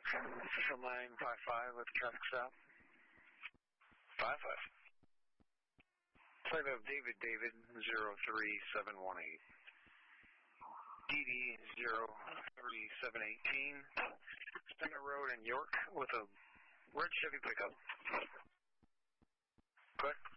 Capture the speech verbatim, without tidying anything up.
Official nine five five with traffic stop. Five five. Site of David David zero three seven one eight. D D zero three seven eighteen. Center Road in York with a red Chevy pickup. Correct.